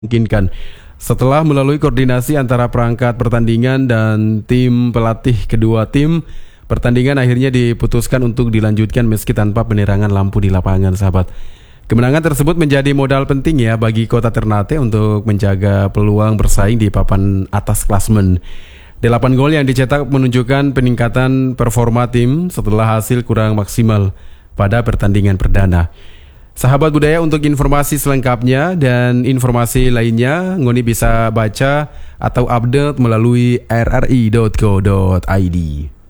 Mungkinkan. Setelah melalui koordinasi antara perangkat pertandingan dan tim pelatih kedua tim, pertandingan akhirnya diputuskan untuk dilanjutkan meski tanpa penerangan lampu di lapangan, sahabat. Kemenangan tersebut menjadi modal penting ya bagi Kota Ternate untuk menjaga peluang bersaing di papan atas klasemen. 8 gol yang dicetak menunjukkan peningkatan performa tim setelah hasil kurang maksimal pada pertandingan perdana. Sahabat budaya, untuk informasi selengkapnya dan informasi lainnya, Ngoni bisa baca atau update melalui rri.co.id.